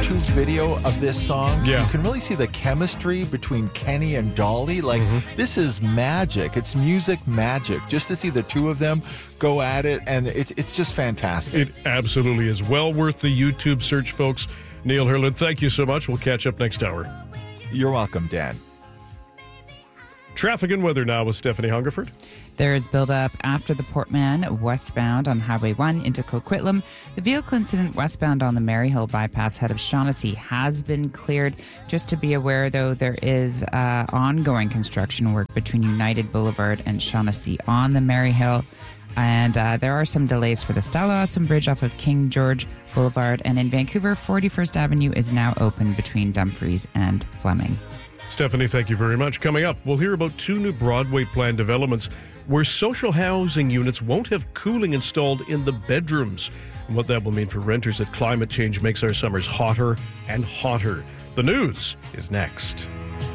YouTube video of this song, Yeah. you can really see the chemistry between Kenny and Dolly. Like, this is magic. It's music magic. Just to see the two of them go at it, and it's just fantastic. It absolutely is. Well worth the YouTube search, folks. Neil Hurlin, thank you so much. We'll catch up next hour. You're welcome, Dan. Traffic and weather now with Stephanie Hungerford. There is build-up after the Portman westbound on Highway 1 into Coquitlam. The vehicle incident westbound on the Maryhill bypass ahead of Shaughnessy has been cleared. Just to be aware, though, there is ongoing construction work between United Boulevard and Shaughnessy on the Maryhill. And there are some delays for the Stella-Awesome Bridge off of King George Boulevard. And in Vancouver, 41st Avenue is now open between Dumfries and Fleming. Stephanie, thank you very much. Coming up, we'll hear about 2 new Broadway planned developments where social housing units won't have cooling installed in the bedrooms, and what that will mean for renters as climate change makes our summers hotter and hotter. The news is next.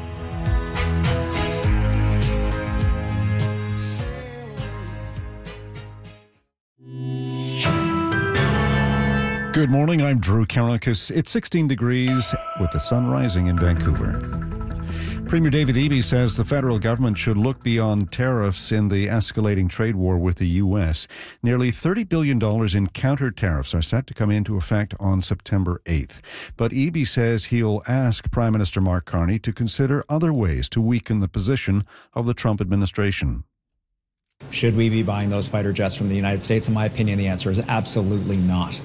Good morning, I'm Drew Karakis. It's 16 degrees with the sun rising in Vancouver. Premier David Eby says the federal government should look beyond tariffs in the escalating trade war with the U.S. Nearly $30 billion in counter tariffs are set to come into effect on September 8th. But Eby says he'll ask Prime Minister Mark Carney to consider other ways to weaken the position of the Trump administration. Should we be buying those fighter jets from the United States? In my opinion, the answer is absolutely not.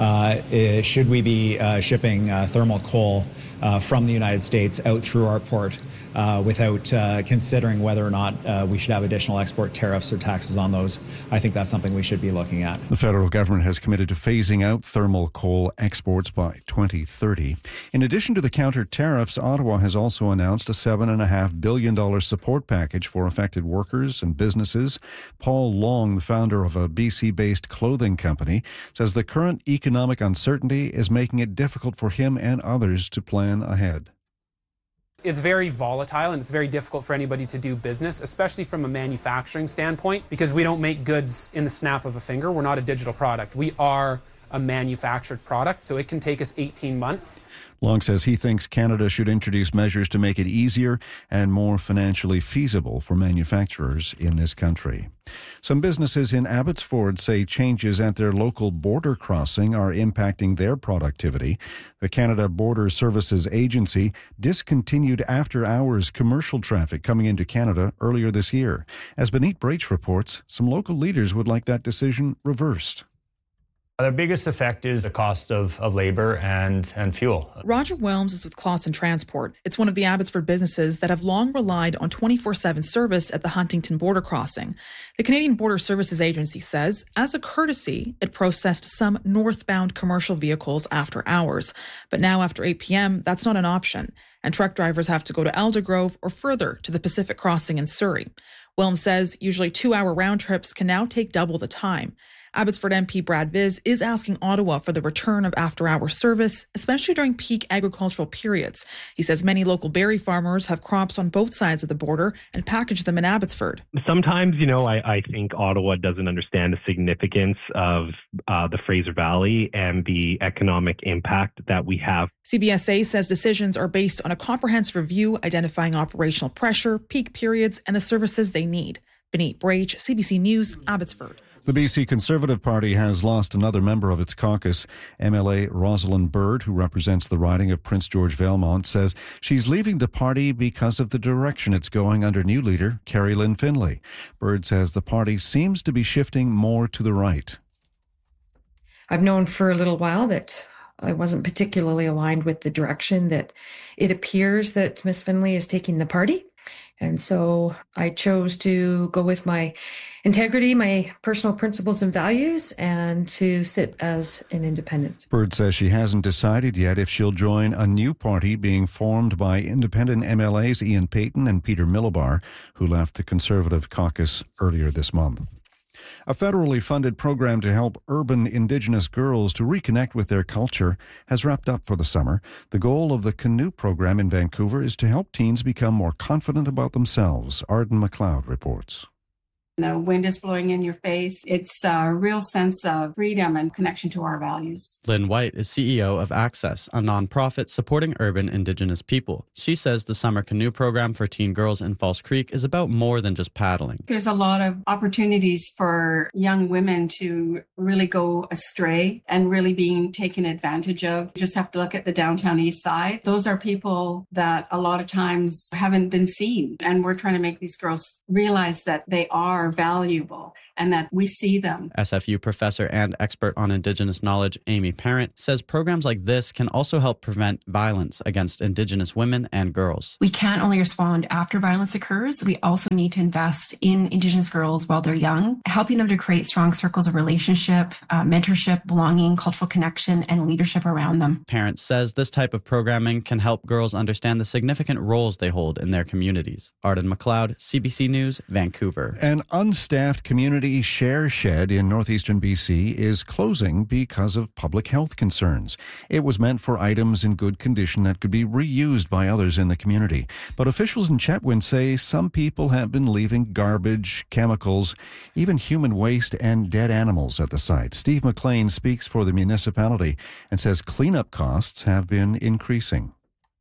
Should we be shipping thermal coal from the United States out through our port without considering whether or not we should have additional export tariffs or taxes on those? I think that's something we should be looking at. The federal government has committed to phasing out thermal coal exports by 2030. In addition to the counter tariffs, Ottawa has also announced a $7.5 billion support package for affected workers and businesses. Paul Long, the founder of a BC-based clothing company, says the current economic uncertainty is making it difficult for him and others to plan ahead. It's very volatile and it's very difficult for anybody to do business, especially from a manufacturing standpoint, because we don't make goods in the snap of a finger. We're not a digital product. We are a manufactured product, so it can take us 18 months. Long says he thinks Canada should introduce measures to make it easier and more financially feasible for manufacturers in this country. Some businesses in Abbotsford say changes at their local border crossing are impacting their productivity. The Canada Border Services Agency discontinued after-hours commercial traffic coming into Canada earlier this year. As Benit Brach reports, some local leaders would like that decision reversed. The biggest effect is the cost of labor and fuel. Roger Whelms is with Clausen Transport. It's one of the Abbotsford businesses that have long relied on 24/7 service at the Huntington border crossing. The Canadian Border Services Agency says, as a courtesy, it processed some northbound commercial vehicles after hours. But now after 8 p.m., that's not an option, and truck drivers have to go to Aldergrove or further to the Pacific Crossing in Surrey. Whelms says usually 2-hour round trips can now take double the time. Abbotsford MP Brad Viz is asking Ottawa for the return of after-hour service, especially during peak agricultural periods. He says many local berry farmers have crops on both sides of the border and package them in Abbotsford. Sometimes, I think Ottawa doesn't understand the significance of the Fraser Valley and the economic impact that we have. CBSA says decisions are based on a comprehensive review identifying operational pressure, peak periods, and the services they need. Benit Brach, CBC News, Abbotsford. The BC Conservative Party has lost another member of its caucus. MLA Rosalind Bird, who represents the riding of Prince George Valemount, says she's leaving the party because of the direction it's going under new leader Kerry Lynn Finlay. Bird says the party seems to be shifting more to the right. I've known for a little while that I wasn't particularly aligned with the direction that it appears that Ms. Finlay is taking the party. And so I chose to go with my integrity, my personal principles and values, and to sit as an independent. Bird says she hasn't decided yet if she'll join a new party being formed by independent MLAs Ian Payton and Peter Millibar, who left the Conservative caucus earlier this month. A federally funded program to help urban Indigenous girls to reconnect with their culture has wrapped up for the summer. The goal of the Canoe program in Vancouver is to help teens become more confident about themselves. Arden McLeod reports. The wind is blowing in your face. It's a real sense of freedom and connection to our values. Lynn White is CEO of Access, a nonprofit supporting urban Indigenous people. She says the summer canoe program for teen girls in False Creek is about more than just paddling. There's a lot of opportunities for young women to really go astray and really being taken advantage of. You just have to look at the downtown east side. Those are people that a lot of times haven't been seen. And we're trying to make these girls realize that they are valuable and that we see them. SFU professor and expert on Indigenous knowledge, Amy Parent, says programs like this can also help prevent violence against Indigenous women and girls. We can't only respond after violence occurs. We also need to invest in Indigenous girls while they're young, helping them to create strong circles of relationship, mentorship, belonging, cultural connection, and leadership around them. Parent says this type of programming can help girls understand the significant roles they hold in their communities. Arden McLeod, CBC News, Vancouver. An unstaffed community share shed in northeastern BC is closing because of public health concerns. It was meant for items in good condition that could be reused by others in the community. But officials in Chetwynd say some people have been leaving garbage, chemicals, even human waste and dead animals at the site. Steve McLean speaks for the municipality and says cleanup costs have been increasing.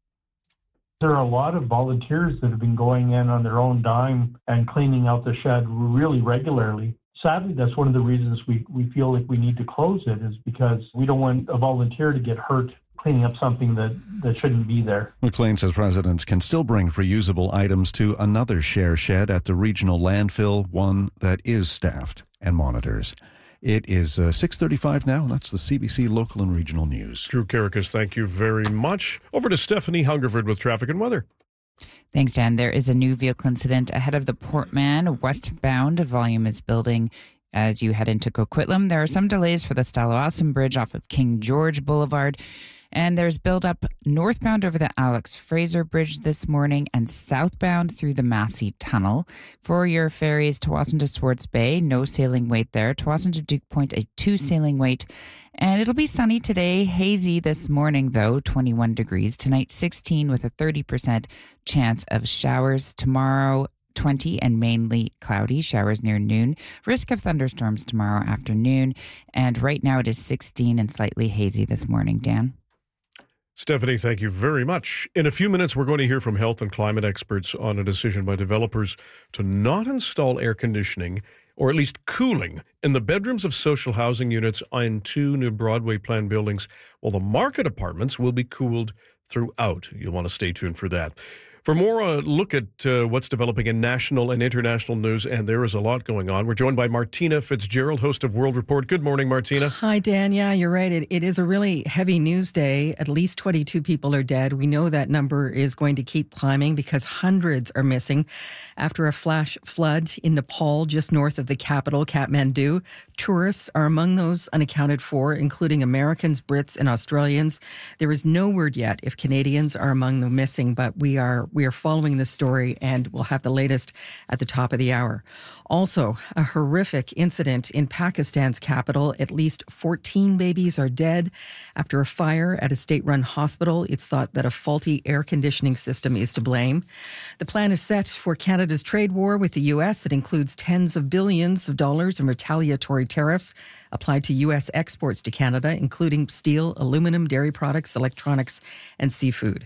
There are a lot of volunteers that have been going in on their own dime and cleaning out the shed really regularly. Sadly, that's one of the reasons we feel like we need to close it, is because we don't want a volunteer to get hurt cleaning up something that shouldn't be there. McLean says residents can still bring reusable items to another share shed at the regional landfill, one that is staffed and monitors. It is 6:35 now, and that's the CBC Local and Regional News. Drew Karakas, thank you very much. Over to Stephanie Hungerford with traffic and weather. Thanks, Dan. There is a new vehicle incident ahead of the Port Mann westbound. Volume is building as you head into Coquitlam. There are some delays for the Stalowassam Bridge off of King George Boulevard. And there's build-up northbound over the Alex Fraser Bridge this morning and southbound through the Massey Tunnel. For your ferries, Tsawwassen to Swartz Bay, no sailing wait there. Tsawwassen to Duke Point, a 2 sailing wait. And it'll be sunny today, hazy this morning though, 21 degrees. Tonight, 16 with a 30% chance of showers. Tomorrow, 20 and mainly cloudy, showers near noon. Risk of thunderstorms tomorrow afternoon. And right now it is 16 and slightly hazy this morning, Dan. Stephanie, thank you very much. In a few minutes, we're going to hear from health and climate experts on a decision by developers to not install air conditioning, or at least cooling, in the bedrooms of social housing units in 2 new Broadway planned buildings, while the market apartments will be cooled throughout. You'll want to stay tuned for that. For more look at what's developing in national and international news, and there is a lot going on, we're joined by Martina Fitzgerald, host of World Report. Good morning, Martina. Hi, Dan. Yeah, you're right. It is a really heavy news day. At least 22 people are dead. We know that number is going to keep climbing because hundreds are missing after a flash flood in Nepal, just north of the capital, Kathmandu. Tourists are among those unaccounted for, including Americans, Brits, and Australians. There is no word yet if Canadians are among the missing, but we are following this story, and we'll have the latest at the top of the hour. Also, a horrific incident in Pakistan's capital. At least 14 babies are dead after a fire at a state-run hospital. It's thought that a faulty air conditioning system is to blame. The plan is set for Canada's trade war with the U.S. It includes tens of billions of dollars in retaliatory tariffs applied to U.S. exports to Canada, including steel, aluminum, dairy products, electronics, and seafood.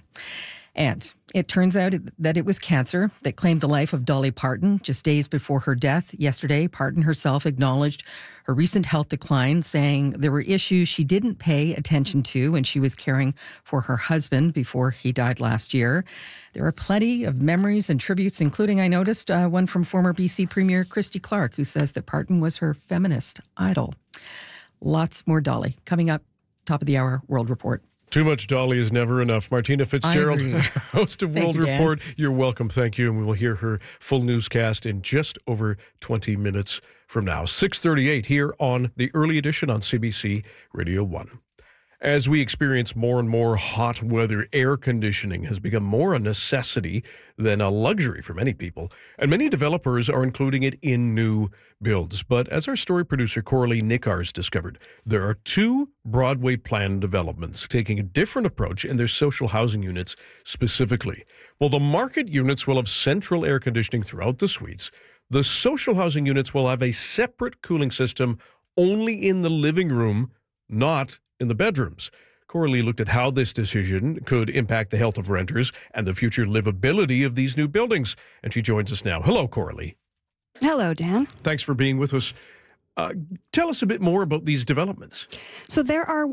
And it turns out that it was cancer that claimed the life of Dolly Parton just days before her death. Yesterday, Parton herself acknowledged her recent health decline, saying there were issues she didn't pay attention to when she was caring for her husband before he died last year. There are plenty of memories and tributes, including, I noticed, one from former BC Premier Christy Clark, who says that Parton was her feminist idol. Lots more Dolly. Coming up, top of the hour, World Report. Too much Dolly is never enough. Martina Fitzgerald, host of World Report. You're welcome. Thank you. And we will hear her full newscast in just over 20 minutes from now. 6:38 here on the early edition on CBC Radio 1. As we experience more and more hot weather, air conditioning has become more a necessity than a luxury for many people, and many developers are including it in new builds. But as our story producer Coralie Nickars discovered, there are 2 Broadway planned developments taking a different approach in their social housing units specifically. While the market units will have central air conditioning throughout the suites, The social housing units will have a separate cooling system only in the living room, not in the bedrooms. Coralie looked at how this decision could impact the health of renters and the future livability of these new buildings. And she joins us now. Hello, Coralie. Hello, Dan. Thanks for being with us. Tell us a bit more about these developments. So there are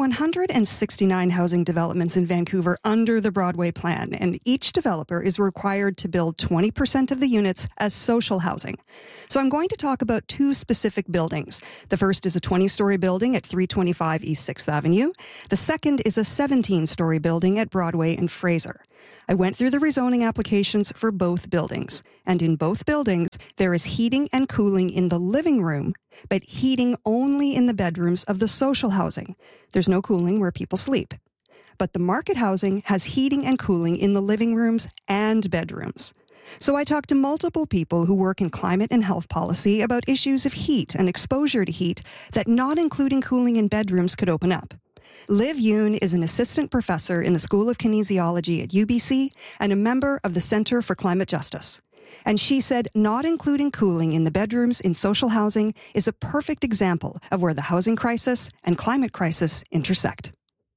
169 housing developments in Vancouver under the Broadway Plan, and each developer is required to build 20% of the units as social housing. So I'm going to talk about two specific buildings. The first is a 20-story building at 325 East 6th Avenue. The second is a 17-story building at Broadway and Fraser. I went through the rezoning applications for both buildings, and in both buildings, there is heating and cooling in the living room, but heating only in the bedrooms of the social housing. There's no cooling where people sleep. But the market housing has heating and cooling in the living rooms and bedrooms. So I talked to multiple people who work in climate and health policy about issues of heat and exposure to heat that not including cooling in bedrooms could open up. Liv Yoon is an assistant professor in the School of Kinesiology at UBC and a member of the Centre for Climate Justice. And she said not including cooling in the bedrooms in social housing is a perfect example of where the housing crisis and climate crisis intersect.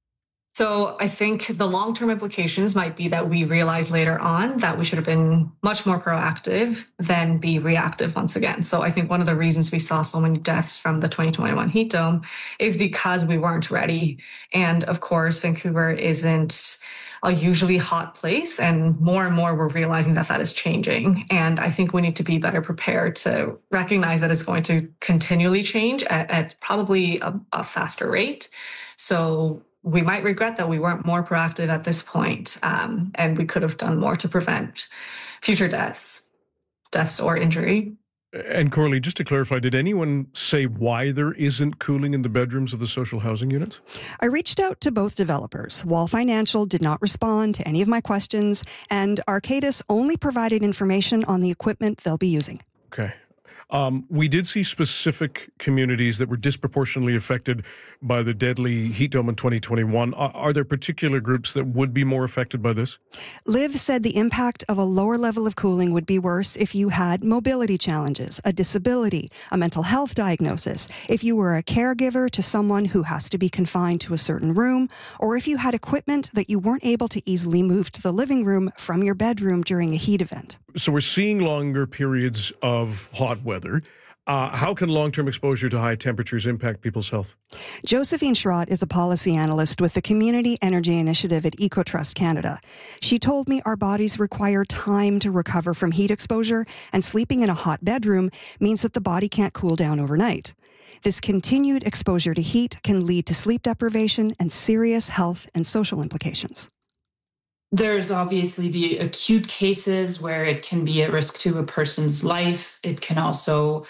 So I think the long-term implications might be that we realize later on that we should have been much more proactive than be reactive once again. So I think one of the reasons we saw so many deaths from the 2021 heat dome is because we weren't ready. And of course, Vancouver isn't a usually hot place, and more we're realizing that that is changing. And I think we need to be better prepared to recognize that it's going to continually change at probably a faster rate. So we might regret that we weren't more proactive at this point, and we could have done more to prevent future deaths or injury. And Coralie, just to clarify, did anyone say why there isn't cooling in the bedrooms of the social housing units? I reached out to both developers. Wall Financial did not respond to any of my questions, and Arcadis only provided information on the equipment they'll be using. Okay. We did see specific communities that were disproportionately affected by the deadly heat dome in 2021. Are there particular groups that would be more affected by this? Liv said the impact of a lower level of cooling would be worse if you had mobility challenges, a disability, a mental health diagnosis, if you were a caregiver to someone who has to be confined to a certain room, or if you had equipment that you weren't able to easily move to the living room from your bedroom during a heat event. So we're seeing longer periods of hot weather. How can long-term exposure to high temperatures impact people's health? Josephine Schrott is a policy analyst with the Community Energy Initiative at EcoTrust Canada. She told me our bodies require time to recover from heat exposure, and sleeping in a hot bedroom means that the body can't cool down overnight. This continued exposure to heat can lead to sleep deprivation and serious health and social implications. There's obviously the acute cases where it can be a risk to a person's life. It can also,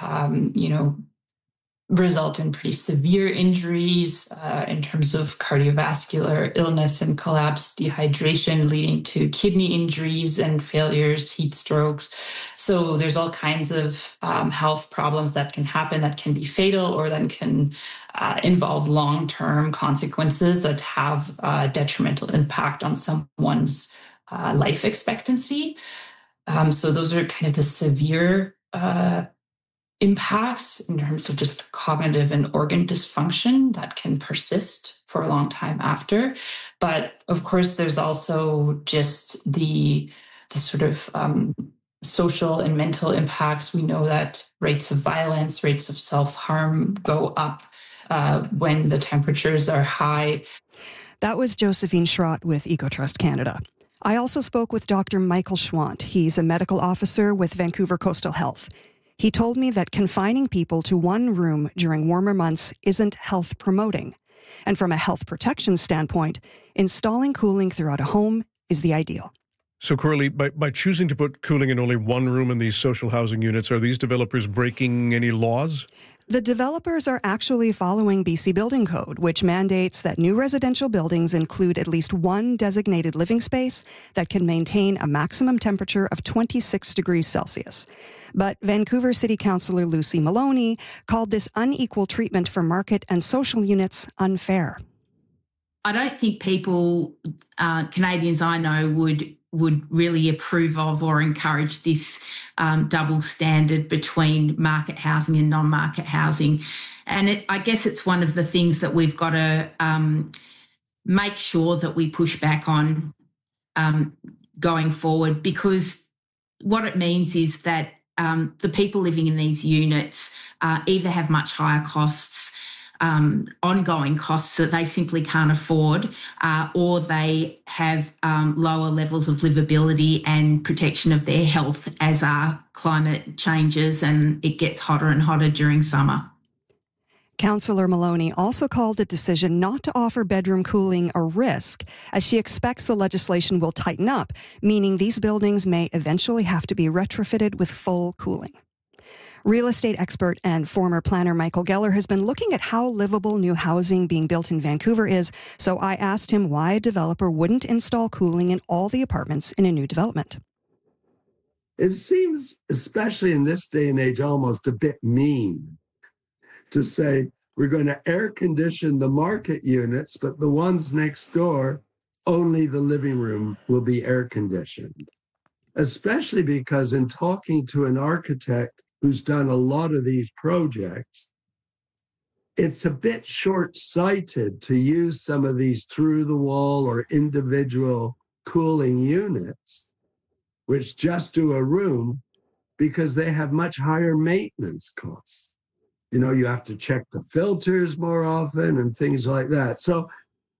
result in pretty severe injuries in terms of cardiovascular illness and collapse, dehydration, leading to kidney injuries and failures, heat strokes. So there's all kinds of health problems that can happen that can be fatal or then can involve long-term consequences that have a detrimental impact on someone's life expectancy. So those are kind of the severe impacts in terms of just cognitive and organ dysfunction that can persist for a long time after. But of course, there's also just the sort of social and mental impacts. We know that rates of violence, rates of self-harm go up when the temperatures are high. That was Josephine Schrott with EcoTrust Canada. I also spoke with Dr. Michael Schwant. He's a medical officer with Vancouver Coastal Health. He told me that confining people to one room during warmer months isn't health promoting. And from a health protection standpoint, installing cooling throughout a home is the ideal. So, Coralie, by choosing to put cooling in only one room in these social housing units, are these developers breaking any laws? The developers are actually following BC Building Code, which mandates that new residential buildings include at least one designated living space that can maintain a maximum temperature of 26 degrees Celsius. But Vancouver City Councillor Lucy Maloney called this unequal treatment for market and social units unfair. I don't think people, Canadians I know, would really approve of or encourage this double standard between market housing and non-market housing. And I guess it's one of the things that we've got to make sure that we push back on going forward, because what it means is that the people living in these units either have much higher costs, ongoing costs that they simply can't afford, or they have lower levels of livability and protection of their health as our climate changes and it gets hotter and hotter during summer. Councillor Maloney also called the decision not to offer bedroom cooling a risk, as she expects the legislation will tighten up, meaning these buildings may eventually have to be retrofitted with full cooling. Real estate expert and former planner Michael Geller has been looking at how livable new housing being built in Vancouver is, so I asked him why a developer wouldn't install cooling in all the apartments in a new development. It seems, especially in this day and age, almost a bit mean to say we're going to air condition the market units, but the ones next door, only the living room will be air conditioned. Especially because in talking to an architect who's done a lot of these projects, it's a bit short-sighted to use some of these through-the-wall or individual cooling units, which just do a room, because they have much higher maintenance costs. You know, you have to check the filters more often and things like that. So,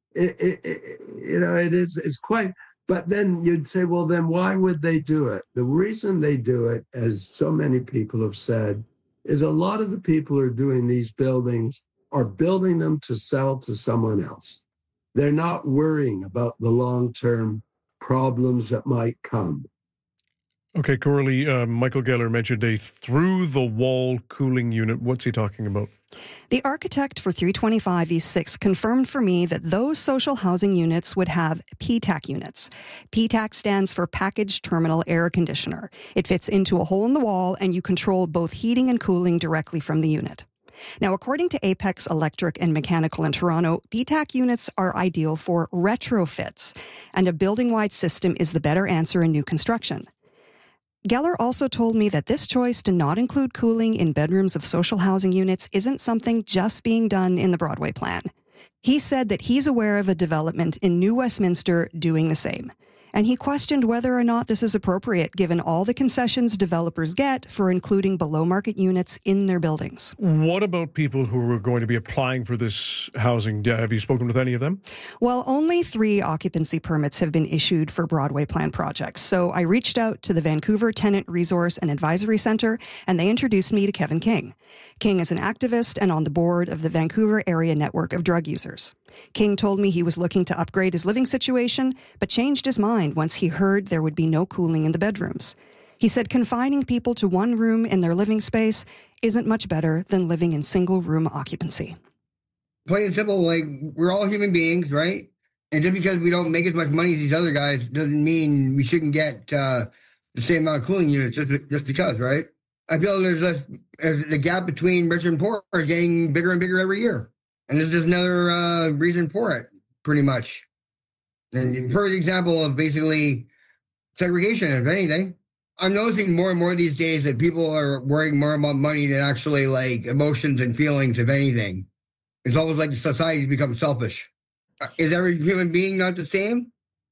it's quite, but then you'd say, well, then why would they do it? The reason they do it, as so many people have said, is a lot of the people who are doing these buildings are building them to sell to someone else. They're not worrying about the long-term problems that might come. Okay, Coralie, Michael Geller mentioned a through-the-wall cooling unit. What's he talking about? The architect for 325 East 6 confirmed for me that those social housing units would have PTAC units. PTAC stands for Package Terminal Air Conditioner. It fits into a hole in the wall, and you control both heating and cooling directly from the unit. Now, according to Apex Electric and Mechanical in Toronto, PTAC units are ideal for retrofits, and a building-wide system is the better answer in new construction. Geller also told me that this choice to not include cooling in bedrooms of social housing units isn't something just being done in the Broadway plan. He said that he's aware of a development in New Westminster doing the same. And he questioned whether or not this is appropriate given all the concessions developers get for including below-market units in their buildings. What about people who are going to be applying for this housing? Have you spoken with any of them? Well, only 3 occupancy permits have been issued for Broadway plan projects. So I reached out to the Vancouver Tenant Resource and Advisory Centre, and they introduced me to Kevin King. King is an activist and on the board of the Vancouver Area Network of Drug Users. King told me he was looking to upgrade his living situation, but changed his mind once he heard there would be no cooling in the bedrooms. He said confining people to one room in their living space isn't much better than living in single-room occupancy. Plain and simple, like, we're all human beings, right? And just because we don't make as much money as these other guys doesn't mean we shouldn't get the same amount of cooling units just because, right? I feel there's the gap between rich and poor is getting bigger and bigger every year. And there's just another reason for it, pretty much. And for example of basically segregation, if anything. I'm noticing more and more these days that people are worrying more about money than actually like emotions and feelings, if anything. It's almost like society's become selfish. Is every human being not the same?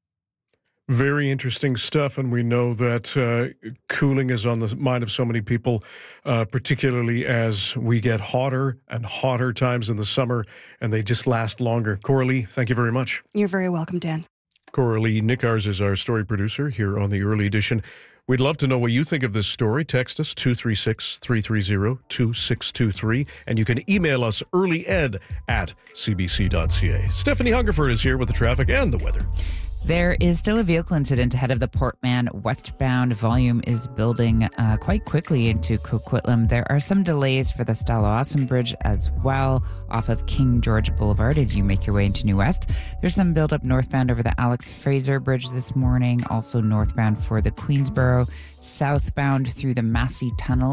Very interesting stuff, and we know that cooling is on the mind of so many people, particularly as we get hotter and hotter times in the summer, and they just last longer. Coralie, thank you very much. You're very welcome, Dan. Coralie Nickars is our story producer here on the Early Edition. We'd love to know what you think of this story. Text us 236-330-2623, and you can email us earlyed@cbc.ca. Stephanie Hungerford is here with the traffic and the weather. There is still a vehicle incident ahead of the Port Mann westbound. Volume is building quite quickly into Coquitlam. There are some delays for the Stella-Awesome Bridge as well off of King George Boulevard as you make your way into New West. There's some buildup northbound over the Alex Fraser Bridge this morning, also northbound for the Queensboro, southbound through the Massey Tunnel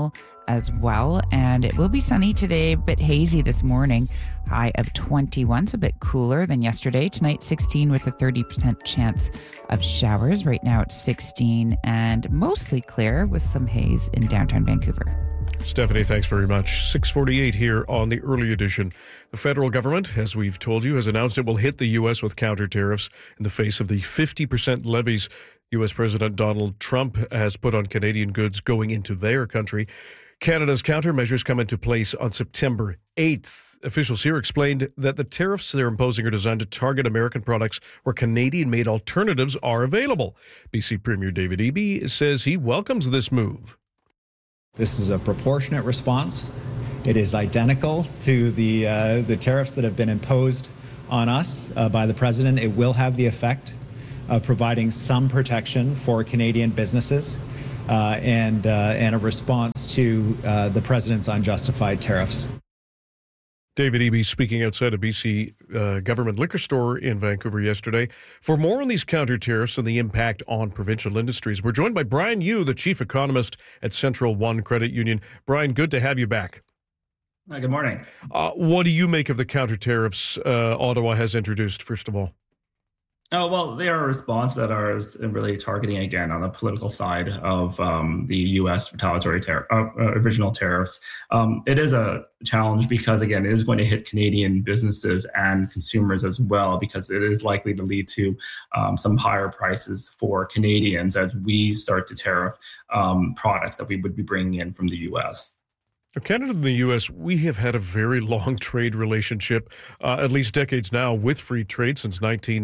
as well. And it will be sunny today, a bit hazy this morning. High of 21, so a bit cooler than yesterday. Tonight, 16 with a 30% chance of showers. Right now it's 16 and mostly clear with some haze in downtown Vancouver. Stephanie, thanks very much. 6:48 here on the early edition. The federal government, as we've told you, has announced it will hit the U.S. with counter tariffs in the face of the 50% levies U.S. President Donald Trump has put on Canadian goods going into their country. Canada's countermeasures come into place on September 8th. Officials here explained that the tariffs they're imposing are designed to target American products where Canadian-made alternatives are available. BC Premier David Eby says he welcomes this move. This is a proportionate response. It is identical to the tariffs that have been imposed on us by the president. It will have the effect of providing some protection for Canadian businesses and a response to the president's unjustified tariffs. David Eby speaking outside a BC government liquor store in Vancouver yesterday. For more on these counter tariffs and the impact on provincial industries, we're joined by Brian Yu, the chief economist at Central One Credit Union. Brian, good to have you back. Good morning. What do you make of the counter tariffs Ottawa has introduced, first of all? Oh, well, they are a response that are really targeting, again, on the political side of the U.S. retaliatory original tariffs. It is a challenge because, again, it is going to hit Canadian businesses and consumers as well, because it is likely to lead to some higher prices for Canadians as we start to tariff products that we would be bringing in from the U.S. Canada and the U.S., we have had a very long trade relationship, at least decades now, with free trade since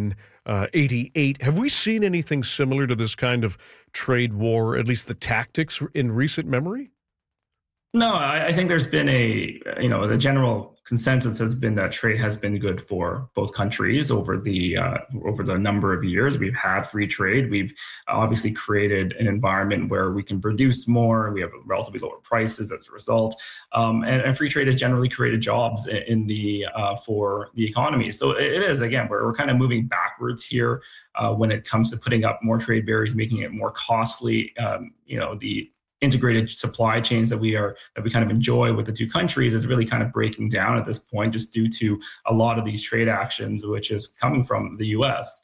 1988. Have we seen anything similar to this kind of trade war, at least the tactics, in recent memory? No, I think there's been the general consensus has been that trade has been good for both countries over the number of years we've had free trade. We've obviously created an environment where we can produce more. We have relatively lower prices as a result, and free trade has generally created jobs for the economy. So it is, again, we're kind of moving backwards here when it comes to putting up more trade barriers, making it more costly. The integrated supply chains that we kind of enjoy with the two countries is really kind of breaking down at this point, just due to a lot of these trade actions, which is coming from the U.S.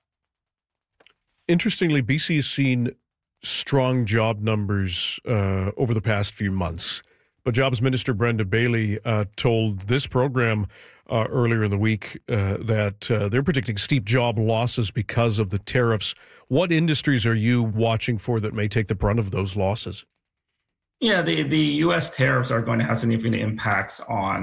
Interestingly, BC has seen strong job numbers over the past few months. But Jobs Minister Brenda Bailey told this program earlier in the week that they're predicting steep job losses because of the tariffs. What industries are you watching for that may take the brunt of those losses? Yeah, the U.S. tariffs are going to have significant impacts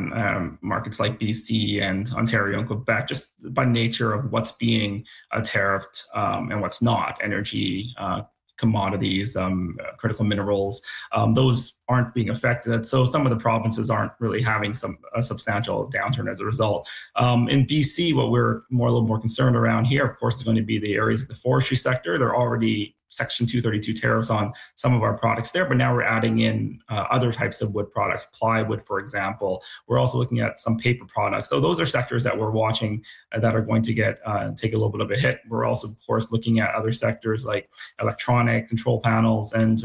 on markets like BC and Ontario and Quebec, just by nature of what's being tariffed and what's not. Energy, commodities, critical minerals, those aren't being affected. So some of the provinces aren't really having a substantial downturn as a result. In BC, what we're a little more concerned around here, of course, is going to be the areas of the forestry sector. They're already Section 232 tariffs on some of our products there, but now we're adding in other types of wood products, plywood, for example. We're also looking at some paper products. So those are sectors that we're watching that are going to take a little bit of a hit. We're also, of course, looking at other sectors like electronic control panels and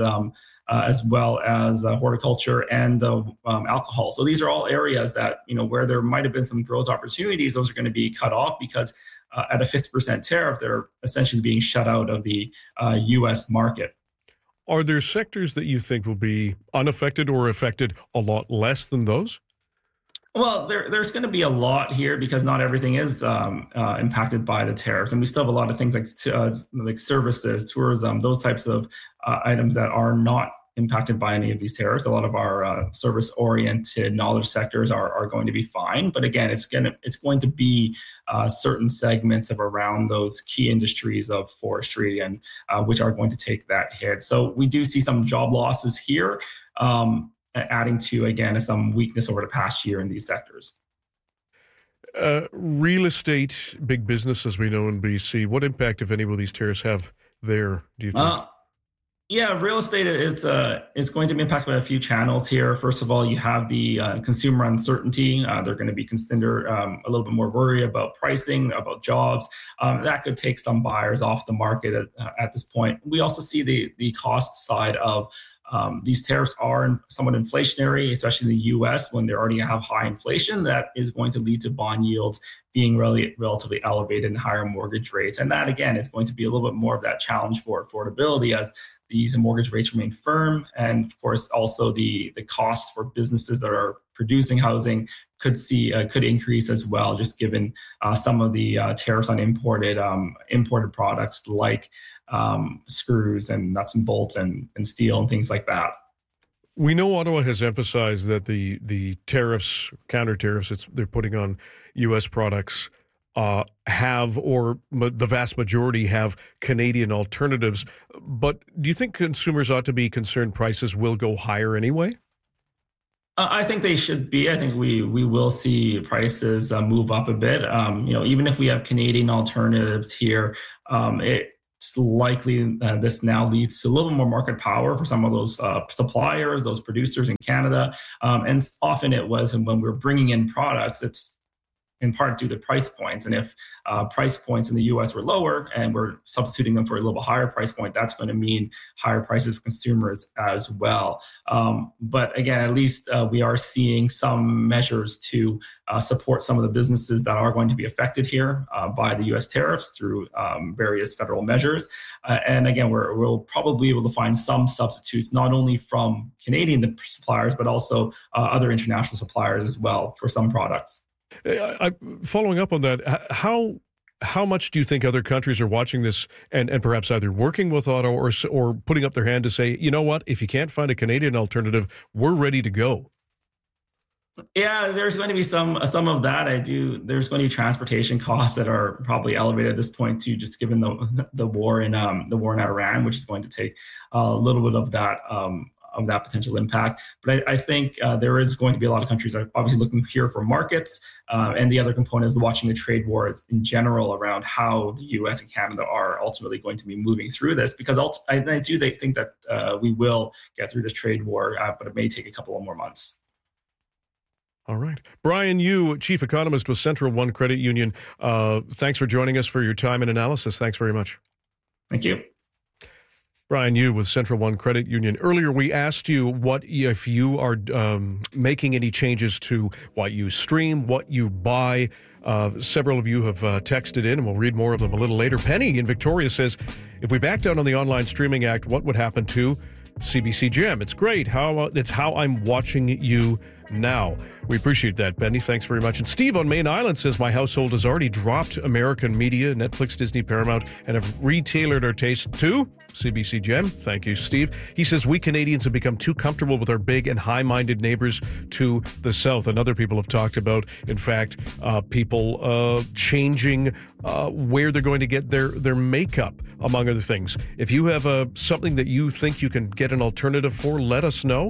as well as horticulture and alcohol. So these are all areas that, where there might have been some growth opportunities, those are going to be cut off because at a 50% tariff, they're essentially being shut out of the U.S. market. Are there sectors that you think will be unaffected or affected a lot less than those? Well, there's going to be a lot here because not everything is impacted by the tariffs. And we still have a lot of things like services, tourism, those types of items that are not impacted by any of these tariffs. A lot of our service-oriented knowledge sectors are going to be fine. But again, it's going to be certain segments of around those key industries of forestry and which are going to take that hit. So we do see some job losses here, adding to, again, some weakness over the past year in these sectors. Real estate, big business, as we know in BC, what impact, if any, will these tariffs have there, do you think? Yeah, real estate is going to be impacted by a few channels here. First of all, you have the consumer uncertainty. They're going to be considered a little bit more worried about pricing, about jobs. That could take some buyers off the market at this point. We also see the cost side of these tariffs are somewhat inflationary, especially in the U.S. when they already have high inflation. That is going to lead to bond yields being relatively elevated and higher mortgage rates. And that, again, is going to be a little bit more of that challenge for affordability as these mortgage rates remain firm. And of course, also the costs for businesses that are producing housing could increase as well, just given some of the tariffs on imported products like screws and nuts and bolts and steel and things like that. We know Ottawa has emphasized that the tariffs, counter tariffs they're putting on U.S. products have, or the vast majority have, Canadian alternatives. But do you think consumers ought to be concerned prices will go higher anyway? I think they should be. I think we will see prices move up a bit. Even if we have Canadian alternatives here, it's likely this now leads to a little more market power for some of those suppliers, those producers in Canada. And often it was, and when we're bringing in products, it's in part due to price points. And if price points in the U.S. were lower and we're substituting them for a little bit higher price point, that's going to mean higher prices for consumers as well. But again, at least we are seeing some measures to support some of the businesses that are going to be affected here by the U.S. tariffs through various federal measures. And again, we'll probably be able to find some substitutes, not only from Canadian suppliers, but also other international suppliers as well for some products. Following up on that, how much do you think other countries are watching this and perhaps either working with Ottawa or putting up their hand to say, you know what, if you can't find a Canadian alternative, we're ready to go? Yeah, there's going to be some of that. There's going to be transportation costs that are probably elevated at this point too, just given the war in Iran, which is going to take a little bit of that potential impact. But I think there is going to be a lot of countries that are obviously looking here for markets. And the other component is watching the trade wars in general around how the U.S. and Canada are ultimately going to be moving through this, because I do think that we will get through this trade war, but it may take a couple of more months. All right. Brian Yu, Chief Economist with Central One Credit Union. Thanks for joining us for your time and analysis. Thanks very much. Thank you. Brian Yu with Central One Credit Union. Earlier, we asked you what if you are making any changes to what you stream, what you buy. Several of you have texted in, and we'll read more of them a little later. Penny in Victoria says, if we back down on the Online Streaming Act, what would happen to CBC Gem? It's great. It's how I'm watching you now. We appreciate that, Penny. Thanks very much. And Steve on Main Island says, my household has already dropped American media, Netflix, Disney, Paramount, and have retailored our taste to CBC Gem. Thank you, Steve. He says, we Canadians have become too comfortable with our big and high-minded neighbors to the south. And other people have talked about, in fact, people changing where they're going to get their makeup, among other things. If you have something that you think you can get an alternative for, let us know.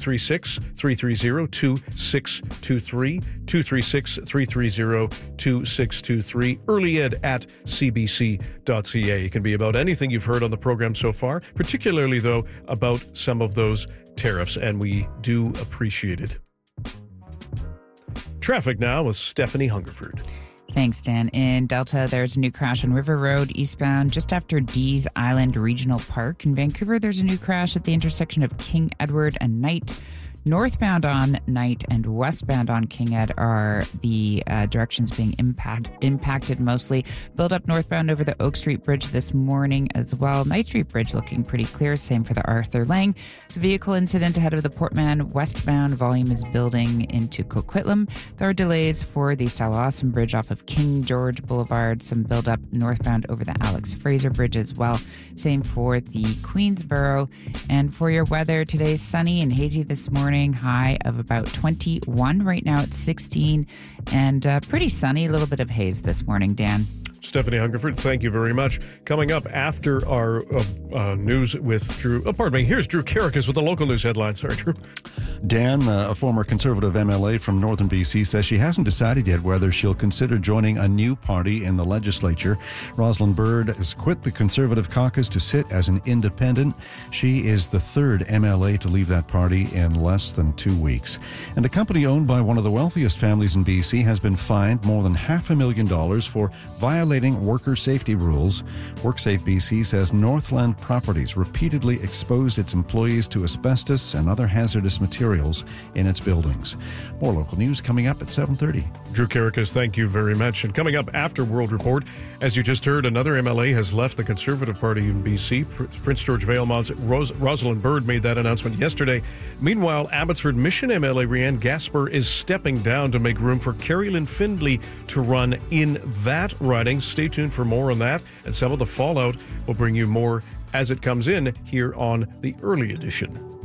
236-330-2623, 236-330-2623, earlyed@cbc.ca. It can be about anything you've heard on the program so far, particularly, though, about some of those tariffs, and we do appreciate it. Traffic now with Stephanie Hungerford. Thanks, Dan. In Delta, there's a new crash on River Road eastbound just after Dees Island Regional Park. In Vancouver, there's a new crash at the intersection of King Edward and Knight. Northbound on Knight and westbound on King Ed are the directions being impacted mostly. Build up northbound over the Oak Street Bridge this morning as well. Knight Street Bridge looking pretty clear. Same for the Arthur Lang. It's a vehicle incident ahead of the Portman westbound. Volume is building into Coquitlam. There are delays for the Stuyvesant Bridge off of King George Boulevard. Some build up northbound over the Alex Fraser Bridge as well. Same for the Queensboro. And for your weather, today's sunny and hazy this morning. High of about 21. Right now it's 16 and pretty sunny. A little bit of haze this morning, Dan. Stephanie Hungerford, thank you very much. Coming up after our news with Drew. Here's Drew Karakas with the local news headlines. Sorry, Drew. Dan, a former Conservative MLA from Northern BC, says she hasn't decided yet whether she'll consider joining a new party in the legislature. Rosalind Bird has quit the Conservative caucus to sit as an independent. She is the third MLA to leave that party in less than 2 weeks. And a company owned by one of the wealthiest families in BC has been fined more than $500,000 for violating worker safety rules. WorkSafe BC says Northland Properties repeatedly exposed its employees to asbestos and other hazardous materials in its buildings. More local news coming up at 7:30. Drew Karakas, thank you very much. And coming up after World Report, as you just heard, another MLA has left the Conservative Party in BC. Prince George Vailmont's Rosalind Bird made that announcement yesterday. Meanwhile, Abbotsford Mission MLA Rianne Gasper is stepping down to make room for Kerry Lynn Findlay to run in that riding. Stay tuned for more on that and some of the fallout. We'll bring you more as it comes in here on the Early Edition.